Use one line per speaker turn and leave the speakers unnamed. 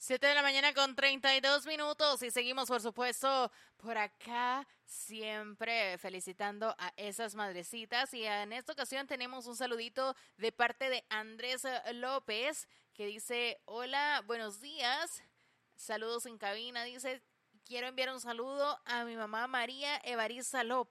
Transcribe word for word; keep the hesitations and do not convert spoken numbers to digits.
Siete de la mañana con treinta y dos minutos y seguimos, por supuesto, por acá, siempre felicitando a esas madrecitas. Y en esta ocasión tenemos un saludito de parte de Andrés eh, López, que dice, hola, buenos días, saludos en cabina, dice, quiero enviar un saludo a mi mamá María Evarista López.